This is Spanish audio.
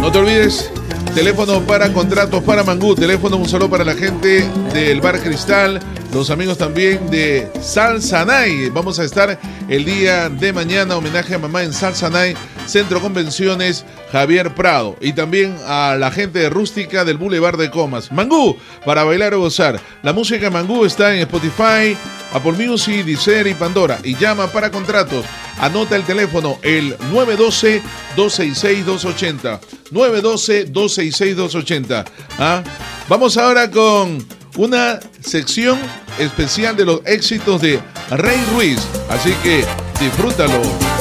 No te olvides, teléfono para contratos para Mangú, teléfono un solo para la gente del Bar Cristal, los amigos también de Salsanay. Vamos a estar el día de mañana, homenaje a mamá en Salsanay, Centro Convenciones Javier Prado. Y también a la gente de Rústica del Boulevard de Comas. Mangú, para bailar o gozar. La música Mangú está en Spotify, Apple Music, Deezer y Pandora. Y llama para contratos. Anota el teléfono, el 912-266-280. 912-266-280. ¿Ah? Vamos ahora con una sección especial de los éxitos de Rey Ruiz. Así que disfrútalo.